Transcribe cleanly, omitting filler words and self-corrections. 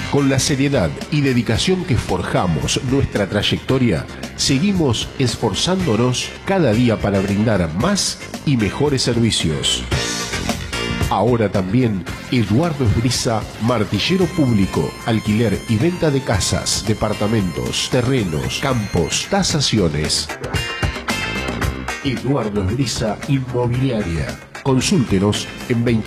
Con la seriedad y dedicación que forjamos nuestra trayectoria, seguimos esforzándonos cada día para brindar más y mejores servicios. Ahora también Eduardo Esbriza, martillero público, alquiler y venta de casas, departamentos, terrenos, campos, tasaciones. Eduardo Esbriza Inmobiliaria. Consúltenos en